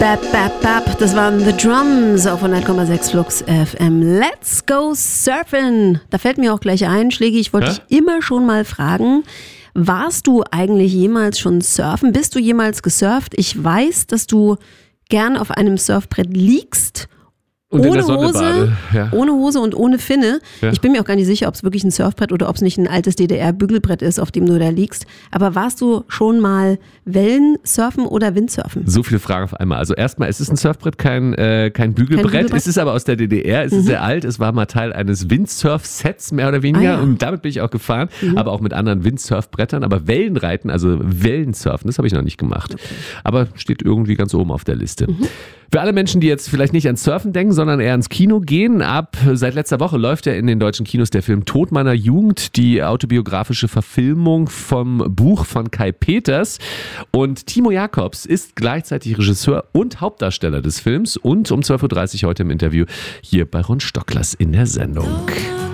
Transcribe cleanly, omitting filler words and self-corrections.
Bap, bap, bap. Das waren The Drums auf 100,6 Flux FM. Let's go surfen. Da fällt mir auch gleich ein, Schlägi, ich wollte dich immer schon mal fragen, warst du eigentlich jemals schon surfen? Bist du jemals gesurft? Ich weiß, dass du gern auf einem Surfbrett liegst. Und ohne in der Sonne Hose, ohne Hose und ohne Finne. Ja. Ich bin mir auch gar nicht sicher, ob es wirklich ein Surfbrett oder ob es nicht ein altes DDR-Bügelbrett ist, auf dem du da liegst. Aber warst du schon mal Wellensurfen oder Windsurfen? So viele Fragen auf einmal. Also erstmal, es ist ein Surfbrett, kein Bügelbrett. Es ist aber aus der DDR, es ist sehr alt. Es war mal Teil eines Windsurf-Sets, mehr oder weniger. Und damit bin ich auch gefahren, aber auch mit anderen Windsurfbrettern. Aber Wellenreiten, also Wellensurfen, das habe ich noch nicht gemacht. Okay. Aber steht irgendwie ganz oben auf der Liste. Für alle Menschen, die jetzt vielleicht nicht ans Surfen denken, sondern eher ins Kino gehen, seit letzter Woche läuft ja in den deutschen Kinos der Film Tod meiner Jugend, die autobiografische Verfilmung vom Buch von Kai Peters. Und Timo Jacobs ist gleichzeitig Regisseur und Hauptdarsteller des Films und um 12.30 Uhr heute im Interview hier bei Ron Stocklers in der Sendung.